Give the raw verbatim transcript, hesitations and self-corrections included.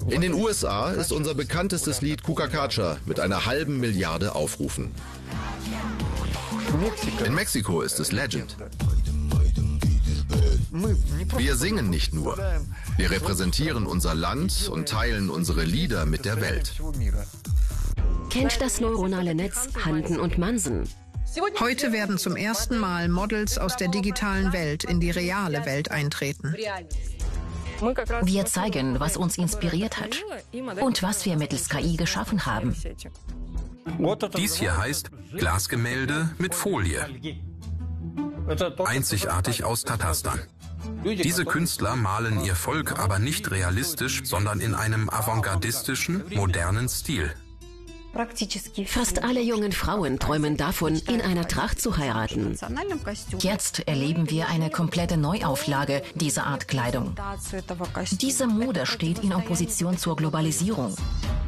In den U S A ist unser bekanntestes Lied Cucaracha mit einer halben Milliarde Aufrufen. In Mexiko ist es Legend. Wir singen nicht nur. Wir repräsentieren unser Land und teilen unsere Lieder mit der Welt. Kennt das neuronale Netz Handen und Mansen? Heute werden zum ersten Mal Models aus der digitalen Welt in die reale Welt eintreten. Wir zeigen, was uns inspiriert hat und was wir mittels K I geschaffen haben. Dies hier heißt Glasgemälde mit Folie. Einzigartig aus Tatarstan. Diese Künstler malen ihr Volk aber nicht realistisch, sondern in einem avantgardistischen, modernen Stil. Fast alle jungen Frauen träumen davon, in einer Tracht zu heiraten. Jetzt erleben wir eine komplette Neuauflage dieser Art Kleidung. Diese Mode steht in Opposition zur Globalisierung.